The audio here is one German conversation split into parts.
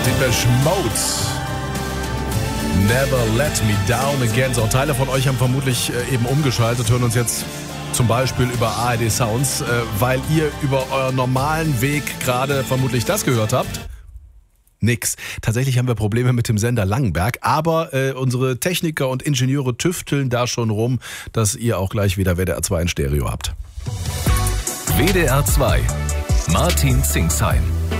Depeche Mode. Never Let Me Down Again. So, Teile von euch haben vermutlich eben umgeschaltet, hören uns jetzt zum Beispiel über ARD Sounds, weil ihr über euren normalen Weg gerade vermutlich das gehört habt. Nix. Tatsächlich haben wir Probleme mit dem Sender Langenberg, aber unsere Techniker und Ingenieure tüfteln da schon rum, dass ihr auch gleich wieder WDR 2 in Stereo habt. WDR 2. Martin Zingsheim.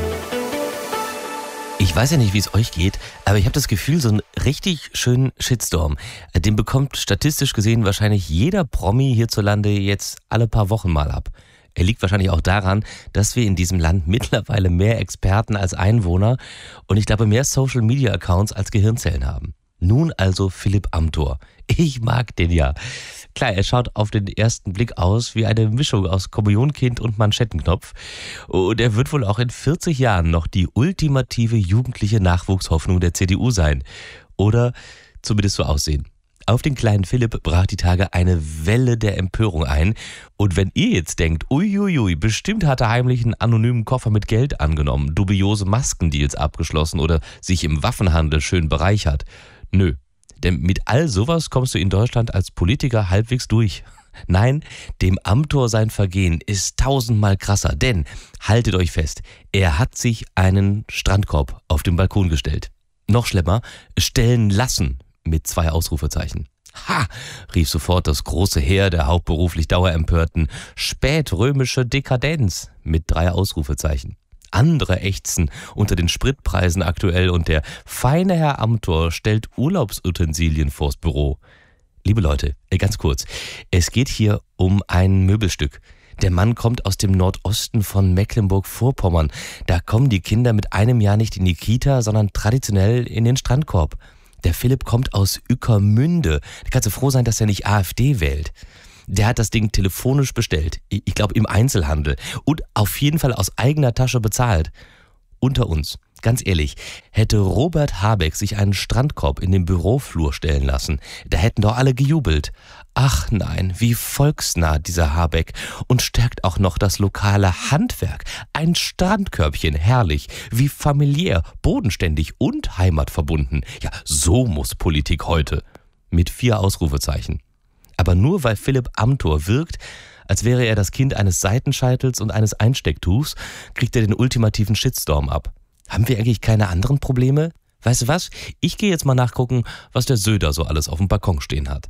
Ich weiß ja nicht, wie es euch geht, aber ich habe das Gefühl, so einen richtig schönen Shitstorm, den bekommt statistisch gesehen wahrscheinlich jeder Promi hierzulande jetzt alle paar Wochen mal ab. Er liegt wahrscheinlich auch daran, dass wir in diesem Land mittlerweile mehr Experten als Einwohner und ich glaube mehr Social-Media-Accounts als Gehirnzellen haben. Nun also Philipp Amthor. Ich mag den ja. Klar, er schaut auf den ersten Blick aus wie eine Mischung aus Kommunionkind und Manschettenknopf. Und er wird wohl auch in 40 Jahren noch die ultimative jugendliche Nachwuchshoffnung der CDU sein. Oder zumindest so aussehen. Auf den kleinen Philipp brach die Tage eine Welle der Empörung ein. Und wenn ihr jetzt denkt, uiuiui, bestimmt hat er heimlich einen anonymen Koffer mit Geld angenommen, dubiose Maskendeals abgeschlossen oder sich im Waffenhandel schön bereichert. Nö. Denn mit all sowas kommst du in Deutschland als Politiker halbwegs durch. Nein, dem Amthor sein Vergehen ist 1000-mal krasser, denn, haltet euch fest, er hat sich einen Strandkorb auf den Balkon gestellt. Noch schlimmer, stellen lassen mit 2 Ausrufezeichen. Ha, rief sofort das große Heer der hauptberuflich Dauerempörten. Spätrömische Dekadenz mit 3 Ausrufezeichen. Andere ächzen unter den Spritpreisen aktuell und der feine Herr Amthor stellt Urlaubsutensilien vors Büro. Liebe Leute, ganz kurz, es geht hier um ein Möbelstück. Der Mann kommt aus dem Nordosten von Mecklenburg-Vorpommern. Da kommen die Kinder mit einem Jahr nicht in die Kita, sondern traditionell in den Strandkorb. Der Philipp kommt aus Ueckermünde. Da kannst du froh sein, dass er nicht AfD wählt. Der hat das Ding telefonisch bestellt. Ich glaube im Einzelhandel. Und auf jeden Fall aus eigener Tasche bezahlt. Unter uns, ganz ehrlich, hätte Robert Habeck sich einen Strandkorb in den Büroflur stellen lassen, da hätten doch alle gejubelt. Ach nein, wie volksnah dieser Habeck. Und stärkt auch noch das lokale Handwerk. Ein Strandkörbchen, herrlich, wie familiär, bodenständig und heimatverbunden. Ja, so muss Politik heute. Mit 4 Ausrufezeichen. Aber nur weil Philipp Amthor wirkt, als wäre er das Kind eines Seitenscheitels und eines Einstecktuchs, kriegt er den ultimativen Shitstorm ab. Haben wir eigentlich keine anderen Probleme? Weißt du was? Ich gehe jetzt mal nachgucken, was der Söder so alles auf dem Balkon stehen hat.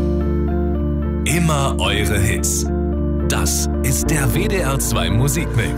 Immer eure Hits. Das ist der WDR 2 Musikmix.